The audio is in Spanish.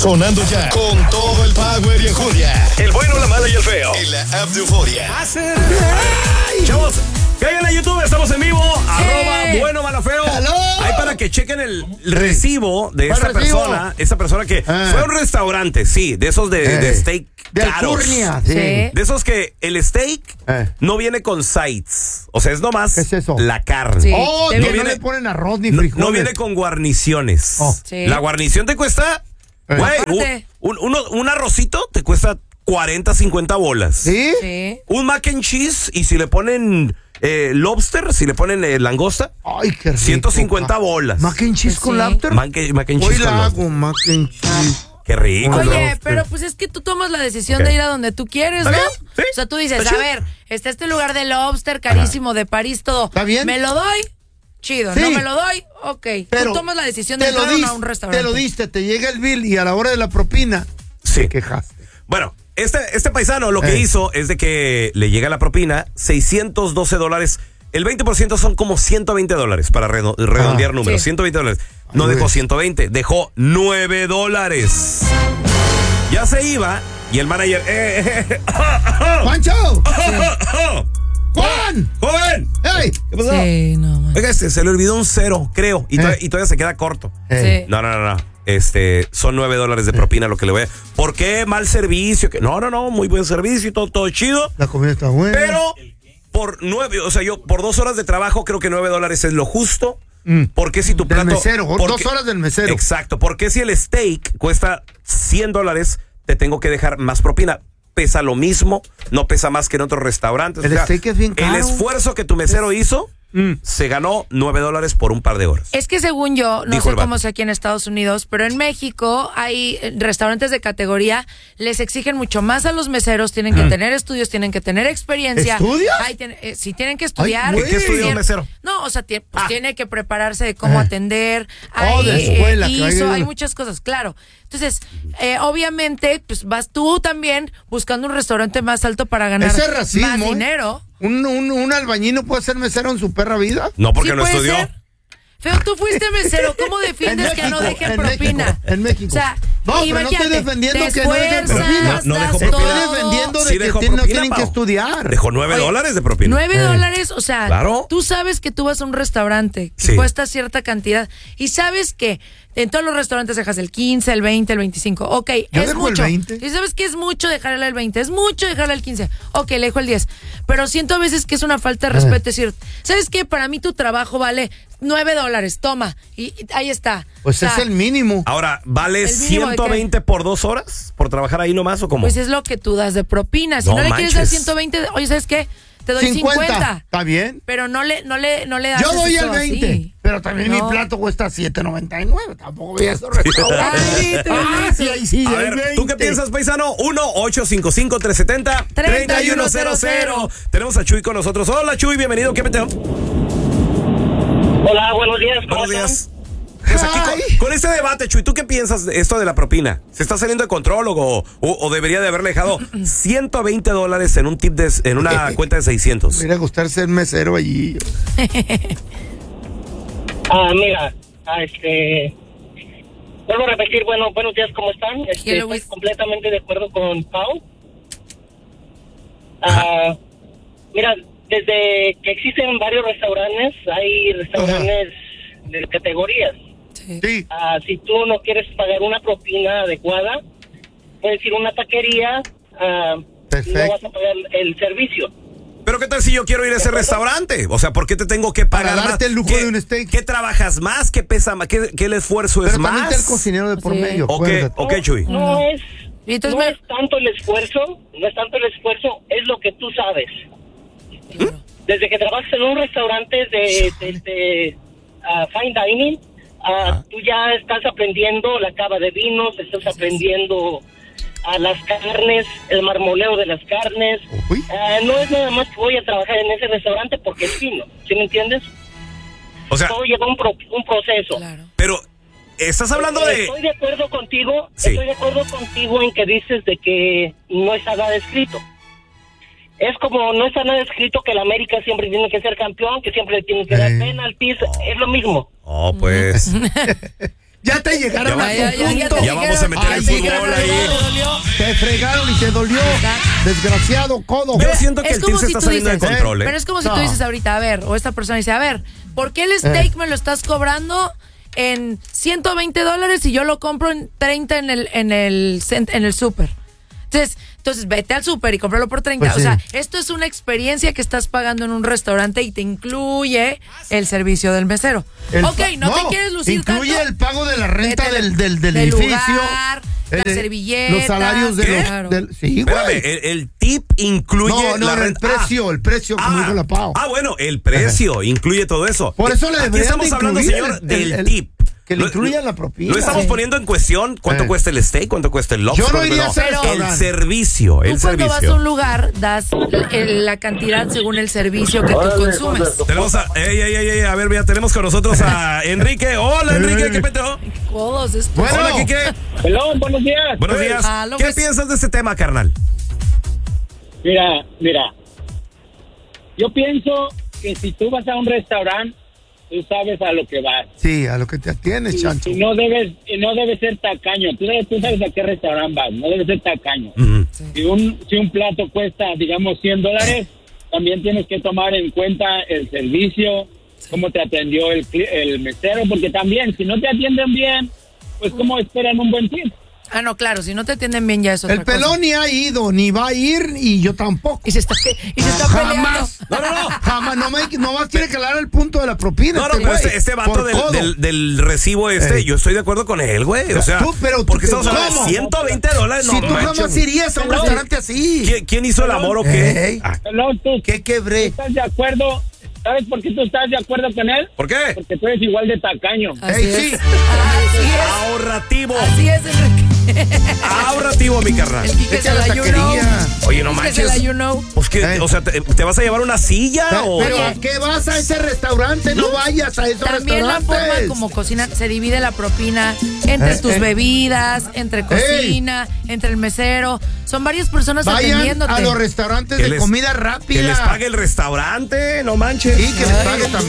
Sonando ya con todo el power y enjundia. El bueno, la mala y el feo. En la app de Euforia. Chavos, caigan a YouTube, estamos en vivo. @ bueno, malo, feo. Ahí para que chequen el recibo de esta persona. Esta persona que fue a un restaurante, sí, de esos de steak de caros. Alcurnia, sí. De esos que el steak no viene con sides. O sea, es nomás ¿qué es eso? la carne. Sí. No no le ponen arroz ni frijoles. No viene con guarniciones. Sí. La guarnición te cuesta, güey, un arrocito te cuesta 40, 50 bolas. ¿Sí? Sí. Un mac and cheese, y si le ponen lobster, si le ponen langosta, ay, qué rico, 150 bolas. Mac and cheese con lobster. Mac and Hoy cheese con la lobster. hago, mac and cheese. Qué rico. Oye, pero pues es que tú tomas la decisión de ir a donde tú quieres, ¿no? ¿Está bien? ¿Sí? O sea, tú dices, ¿Está a chido? ver, está este lugar de lobster carísimo, de París, todo. ¿Está bien? ¿Me lo doy? Chido. Sí. ¿No me lo doy? Ok. Pero tú tomas la decisión de entrar a un restaurante. Te lo diste, te llega el bill y a la hora de la propina te quejaste. Bueno, este paisano lo que hizo es de que le llega la propina, $612. El 20% son como $120 para redondear números. Sí. $120. No dejó 120, dejó $9. Ya se iba y el manager... ¡Pancho! ¡Juan! ¡Joven! ¡Ey! ¿Qué pasó? Sí, no, man. Oiga, se le olvidó un 0, creo, y todavía se queda corto. Sí. No. Son $9 de propina lo que le voy a... ¿Por qué mal servicio? No, muy buen servicio, todo chido. La comida está buena. Pero por 9, o sea, yo por 2 horas de trabajo creo que $9 es lo justo. Porque si tu plato... Del mesero, 2 horas del mesero. Exacto, porque si el steak cuesta $100, te tengo que dejar más propina. Pesa lo mismo, no pesa más que en otros restaurantes. El steak es bien caro. El esfuerzo que tu mesero hizo, se ganó $9 por un par de horas. Es que según yo, no Dijo sé el vato. cómo sea aquí en Estados Unidos, pero en México hay restaurantes de categoría, les exigen mucho más a los meseros, tienen que tener estudios, tienen que tener experiencia. ¿Estudios? Sí, tienen que estudiar. Ay, güey. ¿Qué estudió un mesero? No, o sea, tiene que prepararse de cómo atender. de escuela, hay muchas cosas, claro. Entonces, obviamente, pues vas tú también buscando un restaurante más alto para ganar Ese es racismo, más dinero. ¿Un albañil no puede ser mesero en su perra vida? No, porque Sí no puede estudió. ser. Feo, tú fuiste mesero, ¿cómo defiendes que no dejen propina? En México. O sea, no, pero no imagínate, estoy defendiendo te que no dejen esfuerzas, propina. No das dejó Estoy propina. todo. defendiendo Sí de que dejó no propina, tienen que Pao. estudiar. Dejó $9 de propina. $9, o sea, Claro. tú sabes que tú vas a un restaurante que Sí. cuesta cierta cantidad y sabes que en todos los restaurantes dejas el 15, el 20, el 25. Ok, Yo es dejo mucho. el 20. Y sabes que es mucho dejarle el 20, es mucho dejarle el 15. Ok, le dejo el 10. Pero siento a veces que es una falta de respeto decir, ¿sabes qué? Para mí tu trabajo vale $9, toma. Y ahí está. Pues O sea, es el mínimo. Ahora, ¿vale ¿El mínimo de qué? 120 por 2 horas? ¿Por trabajar ahí nomás o cómo? Pues es lo que tú das de propina. Si No no, le quieres dar manches. 120, oye, ¿sabes qué? Te doy 50. ¿Está bien? Pero no le das Yo doy eso el 20, así. pero también No. mi plato cuesta $7.99. Tampoco voy a esos restaurantes. Ay, tú Sí, ahí sí, A el ver, ¿tú qué 20. piensas, paisano? 1-855-370-3100. Tenemos a Chuy con nosotros. Hola, Chuy, bienvenido. ¿Qué peteo? Hola, buenos días. ¿Cómo Buenos días. están? Pues aquí Ay. con este debate, Chuy, ¿tú qué piensas de esto de la propina? ¿Se está saliendo de control o debería de haberle dejado $120 en un tip en una cuenta de 600? Me hubiera gustar ser mesero allí. Mira, vuelvo a repetir, buenos días, ¿cómo están? Quiero Estoy whisky. completamente de acuerdo con Pau. Mira, desde que existen varios restaurantes, hay restaurantes de categorías. Sí. Sí. Si tú no quieres pagar una propina adecuada, puedes ir a una taquería, no Perfecto. vas a pagar el servicio. Pero ¿qué tal si yo quiero ir a ese restaurante? O sea, ¿por qué te tengo que pagar Para darte más? el lujo ¿Qué- de un steak. ¿Qué trabajas más? ¿Qué pesa más? ¿Qué el esfuerzo es Pero también más? está el cocinero de por Sí. medio. Ok, acuérdate. ok, Chuy. No es, Y entonces no me- es tanto el esfuerzo, es lo que tú sabes. Desde que trabajas en un restaurante de fine dining, tú ya estás aprendiendo la cava de vinos, estás aprendiendo a las carnes, el marmoleo de las carnes. Uy. No es nada más que voy a trabajar en ese restaurante porque es fino, ¿sí me entiendes? O sea, Todo lleva un proceso. Claro. pero estás hablando de... Estoy de acuerdo contigo, Sí. estoy de acuerdo contigo en que dices de que no está nada escrito. Es como no está nada escrito que el América siempre tiene que ser campeón, que siempre le tiene que dar penaltis, es lo mismo. Oh, pues... Ya te llegaron a tu punto. Ya vamos a meter el fútbol ahí. Te fregaron y te dolió. Desgraciado codo. Yo siento que el team se está saliendo de control. Pero es como si tú dices ahorita, a ver, o esta persona dice, a ver, ¿por qué el steak me lo estás cobrando en $120 y yo lo compro en 30 en el súper? Entonces vete al súper y cómpralo por 30. Pues o sea, esto es una experiencia que estás pagando en un restaurante y te incluye el servicio del mesero. No te quieres lucir incluye tanto. el pago de la renta del edificio. Lugar, la servilleta. Los salarios de sí, güey. Espérame, el tip incluye la renta. El precio, como dijo la Pau. Bueno, el precio incluye todo eso. Por eso le deberían estamos hablando, señor, del tip. Que le incluyan la propina. Lo estamos poniendo en cuestión cuánto cuesta el steak, cuánto cuesta el lobster. Yo no iría a ese el servicio. Tú cuando vas a un lugar das la cantidad según el servicio que tú consumes. Tenemos a ver, ya tenemos con nosotros a Enrique. Hola, Enrique, ¿qué peteo? Bueno, hola, Kike. Hello, buenos días. Buenos días. ¿Qué piensas de este tema, carnal? Mira. Yo pienso que si tú vas a un restaurante, tú sabes a lo que vas. Sí, a lo que te atienes, chancho. Y no debes ser tacaño. Tú sabes a qué restaurante vas. No debes ser tacaño. Si un plato cuesta, digamos, $100, también tienes que tomar en cuenta el servicio, cómo te atendió el mesero, porque también, si no te atienden bien, pues cómo esperan un buen tiempo. No, claro, si no te atienden bien ya es otra cosa. El pelón ni ha ido, ni va a ir, y yo tampoco. Y se está peleando. Jamás. No. Jamás. No más quiere aclarar el punto de la propina. No, pero este vato del recibo yo estoy de acuerdo con él, güey. O sea, porque estamos hablando de $120. Si tú jamás irías a un restaurante así. ¿Quién hizo el amor o qué? Pelón, ¿Qué quebré? ¿Estás de acuerdo? ¿Sabes por qué tú estás de acuerdo con él? ¿Por qué? Porque tú eres igual de tacaño. Así sí. es. Ahorrativo. Así es, Enrique. Ahorrativo, mi carnal. El Kike se la Oye, no manches. Pues que, o sea, ¿te vas a llevar una silla o...? Pero ¿a qué vas a ese restaurante? No vayas a esos También restaurantes. la forma como cocinan, se divide la propina entre tus bebidas, entre cocina, entre el mesero. Son varias personas atendiéndote. Vayan a los restaurantes de comida rápida. Que les pague el restaurante, no manches. Sí, que les pague también.